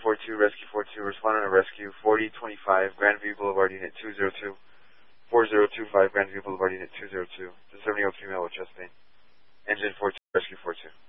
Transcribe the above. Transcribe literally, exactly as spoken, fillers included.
four two, Rescue four two, responding to Rescue forty twenty-five, Grandview Boulevard, Unit two zero two, four zero two five, Grandview Boulevard, Unit two zero two. It's a seventy-year-old female with chest pain. Engine four two, Rescue four two.